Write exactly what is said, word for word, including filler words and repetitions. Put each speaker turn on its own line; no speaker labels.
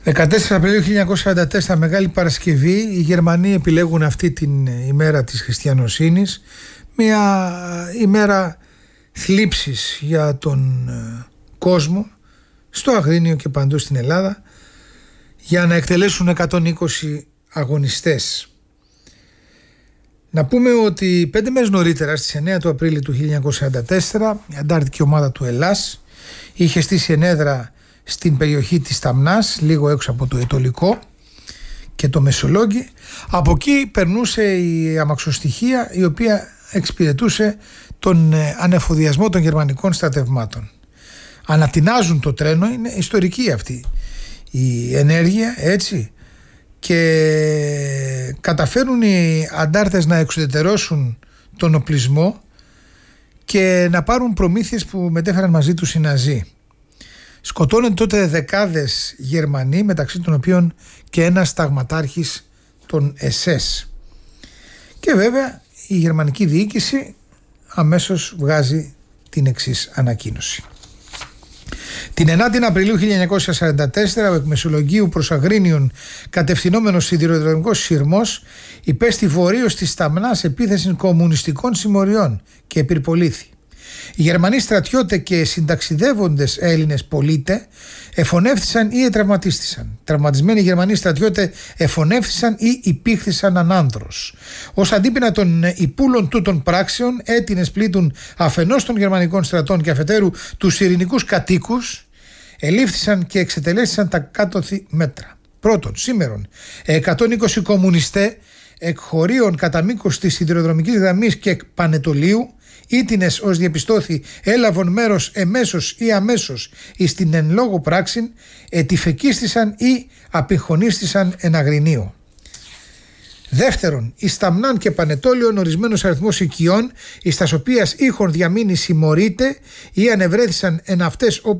δεκατέσσερις Απριλίου χίλια εννιακόσια σαράντα τέσσερα, Μεγάλη Παρασκευή, οι Γερμανοί επιλέγουν αυτή την ημέρα της χριστιανοσύνης, μια ημέρα θλίψης για τον κόσμο στο Αγρίνιο και παντού στην Ελλάδα, για να εκτελέσουν εκατόν είκοσι αγωνιστές. Να πούμε ότι πέντε μέρες νωρίτερα, στις εννέα του Απρίλη του χίλια εννιακόσια σαράντα τέσσερα, η αντάρτικη ομάδα του Ελλάς είχε στήσει ενέδρα στην περιοχή της Σταμνάς, λίγο έξω από το Αιτωλικό και το Μεσολόγγι. Από εκεί περνούσε η αμαξοστοιχεία η οποία εξυπηρετούσε τον ανεφοδιασμό των γερμανικών στρατευμάτων. Ανατινάζουν το τρένο, είναι ιστορική αυτή η ενέργεια, έτσι, και καταφέρουν οι αντάρτες να εξουδετερώσουν τον οπλισμό και να πάρουν προμήθειες που μετέφεραν μαζί τους οι Ναζί. Σκοτώνουν τότε δεκάδες Γερμανοί, μεταξύ των οποίων και ένας ταγματάρχης των ες ες. Και βέβαια η γερμανική διοίκηση αμέσως βγάζει την εξής ανακοίνωση. Την ενάτη Απριλίου χίλια εννιακόσια σαράντα τέσσερα, ο εκ Μεσολογγίου προς Αγρίνιον κατευθυνόμενος σιδηροδρομικός σειρμός υπέστη βορείως της Σταμνάς επίθεση κομμουνιστικών συμμοριών και επιρρυπολήθη. Οι Γερμανοί στρατιώτες και συνταξιδεύοντες Έλληνες πολίτε εφωνεύθησαν ή ετραυματίστησαν. Τραυματισμένοι Γερμανοί στρατιώτες εφωνεύθησαν ή υπήχθησαν ανάνδρος. Ως αντίπεινα των υπούλων τούτων πράξεων, έτεινες πλήττουν αφενός των γερμανικών στρατών και αφετέρου τους ειρηνικούς κατοίκους, ελήφθησαν και εξετελέστησαν τα κάτωθι μέτρα. Πρώτον, σήμερον, εκατόν είκοσι κομμουνιστέ εκ χωρίων κατά μήκος της σιδηροδρομικής γραμμής και εκ Πανετολίου, ήτινες ως διαπιστώθη έλαβον μέρος εμέσως ή αμέσως εις την εν λόγω πράξην, ετυφεκίστησαν ή απειγχωνίστησαν εν Αγρινίο. Δεύτερον, εις Σταμνάν και Πανετόλιον ορισμένος αριθμός οικειών, εις τας οποίας είχον διαμείνει συμμορείται ή ανεβρέθησαν εν αυτές